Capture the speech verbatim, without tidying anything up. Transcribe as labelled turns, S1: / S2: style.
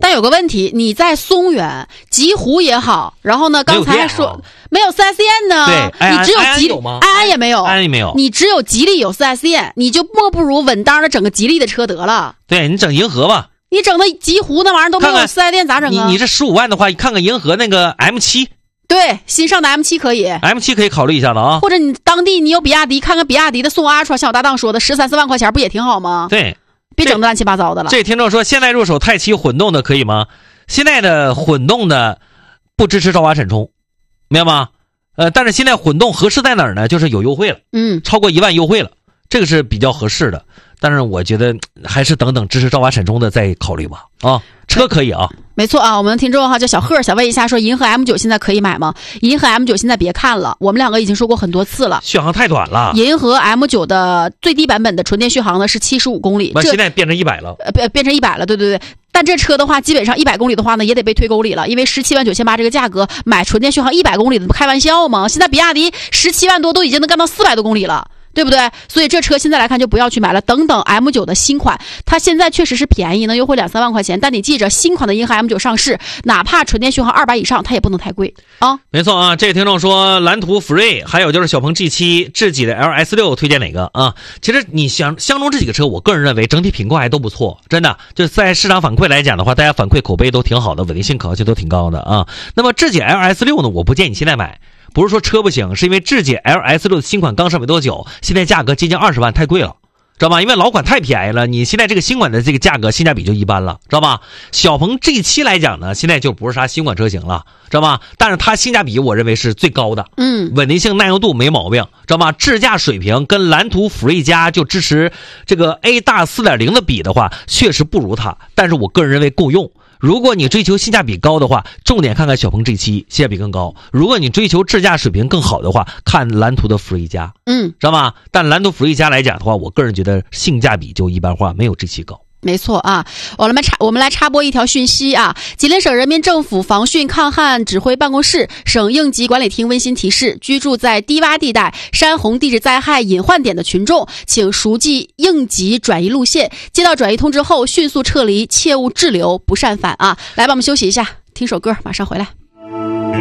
S1: 但有个问题，你在松原、极狐也好，然后呢，刚才还说没有 四 S 店呢，
S2: 对，
S1: 你只有吉利，安安也没有，
S2: 安安也没有，
S1: 你只有吉利有 四 S 店，你就莫不如稳当的整个吉利的车得了。
S2: 对，你整银河吧。
S1: 你整的极狐那玩意儿都没有 四 S 店咋整啊？
S2: 你你这十五万的话，看看银河那个 M 七，
S1: 对，新上的 M 七 可以
S2: ，M 七 可以考虑一下的啊。
S1: 或者你当地你有比亚迪，看看比亚迪的宋 Ultra， 像我搭档说的十三四万块钱不也挺好吗？
S2: 对，
S1: 别整的乱七八糟的了。
S2: 这听众说，现在入手泰七混动的可以吗？现在的混动的不支持超滑闪充，明白吗？呃，但是现在混动合适在哪儿呢？就是有优惠了，
S1: 嗯，
S2: 超过一万优惠了，这个是比较合适的。但是我觉得还是等等支持超滑闪充的再考虑吧。啊，车可以啊，
S1: 没错啊。我们听众哈叫小贺，想问一下，说银河 M 九 现在可以买吗？银河 M 九 现在别看了，我们两个已经说过很多次了，
S2: 续航太短了。
S1: 银河 M 九 的最低版本的纯电续航呢是七十五公里，
S2: 这现在变成一百了，
S1: 呃，变变成一百了，对对对。但这车的话，基本上一百公里的话呢，也得被推沟里了，因为十七万九千八这个价格买纯电续航一百公里的，开玩笑吗？现在比亚迪十七万多都已经能干到四百多公里了。对不对？所以这车现在来看就不要去买了，等等 M 九 的新款，它现在确实是便宜，能优惠两三万块钱，但你记着，新款的银河 M 九 上市，哪怕纯电续航二百以上，它也不能太贵啊。
S2: 没错啊，这个听众说蓝图 Free， 还有就是小鹏 G 七、智己的 L S 六， 推荐哪个啊？其实你相相中这几个车，我个人认为整体品控还都不错，真的，就是在市场反馈来讲的话，大家反馈口碑都挺好的，稳定性可靠性都挺高的啊。那么智己 L S 六 呢，我不建议你现在买。不是说车不行，是因为智己 L S 六 的新款刚上没多久，现在价格接近二十万，太贵了，知道吧？因为老款太便宜了，你现在这个新款的这个价格性价比就一般了，知道吧？小鹏 G 七 来讲呢，现在就不是啥新款车型了，知道吧？但是它性价比我认为是最高的，
S1: 嗯，
S2: 稳定性耐用度没毛病，知道吧？智驾水平跟蓝图 Free 加就支持这个 A 大 四点零 的比的话，确实不如它，但是我个人认为够用。如果你追求性价比高的话，重点看看小鹏 G 七， 性价比更高。如果你追求智驾水平更好的话，看蓝图的 Free 加，
S1: 嗯，
S2: 知道吗？但蓝图 Free 加来讲的话，我个人觉得性价比就一般化，没有 G 七高。
S1: 没错啊，我们插我们来插播一条讯息啊！吉林省人民政府防汛抗旱指挥办公室、省应急管理厅温馨提示：居住在低洼地带、山洪地质灾害隐患点的群众，请熟记应急转移路线，接到转移通知后迅速撤离，切勿滞留不善返啊！来吧，我们休息一下，听首歌，马上回来。